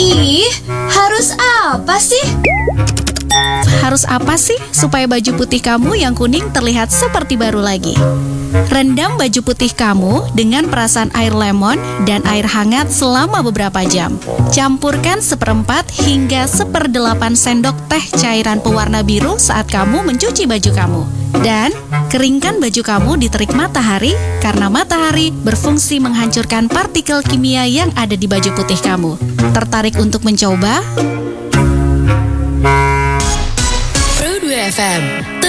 Ih, harus apa sih? Harus apa sih supaya baju putih kamu yang kuning terlihat seperti baru lagi? Rendam baju putih kamu dengan perasan air lemon dan air hangat selama beberapa jam. Campurkan 1/4 hingga 1/8 sendok teh cairan pewarna biru saat kamu mencuci baju kamu. Dan keringkan baju kamu di terik matahari karena matahari berfungsi menghancurkan partikel kimia yang ada di baju putih kamu. Tertarik untuk mencoba? Pro 2 FM,